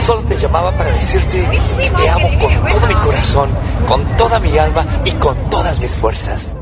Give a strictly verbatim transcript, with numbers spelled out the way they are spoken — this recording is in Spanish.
Solo te llamaba para decirte que te amo con todo mi corazón, con toda mi alma y con todas mis fuerzas.